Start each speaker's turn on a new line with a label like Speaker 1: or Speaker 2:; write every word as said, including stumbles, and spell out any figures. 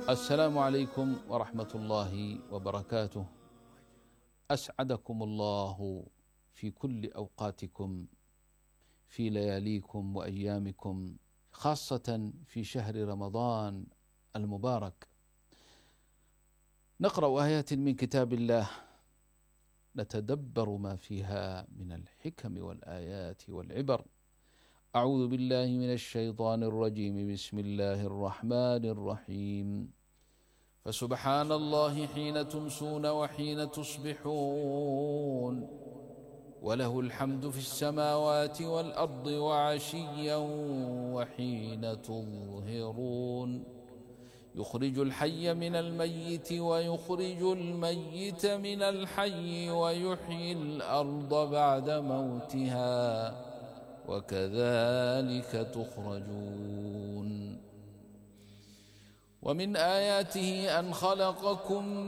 Speaker 1: السلام عليكم ورحمة الله وبركاته. أسعدكم الله في كل أوقاتكم، في لياليكم وأيامكم، خاصة في شهر رمضان المبارك. نقرأ آيات من كتاب الله، نتدبر ما فيها من الحكم والآيات والعبر. أعوذ بالله من الشيطان الرجيم. بسم الله الرحمن الرحيم. فسبحان الله حين تمسون وحين تصبحون، وله الحمد في السماوات والأرض وعشيا وحين تظهرون، يخرج الحي من الميت ويخرج الميت من الحي ويحيي الأرض بعد موتها وكذلك تخرجون. ومن آياته أن خلقكم